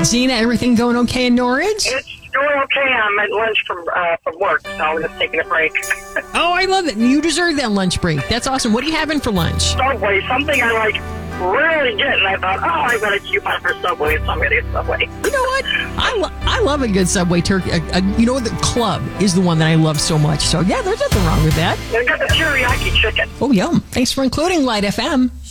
Zena, everything going okay in Norridge? It's going okay. I'm at lunch from work, so I'm just taking a break. Oh, I love it. You deserve that lunch break. That's awesome. What are you having for lunch? Subway, something I rarely get, and I thought, I got a coupon for Subway, so I'm going to get Subway. You know what? I love a good Subway turkey. The club is the one that I love so much. So, yeah, there's nothing wrong with that. I got the teriyaki chicken. Oh, yum. Thanks for including Light FM.